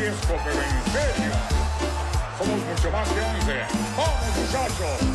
riesgo, pero en serio. Somos mucho más que 11. ¡Vamos, muchachos!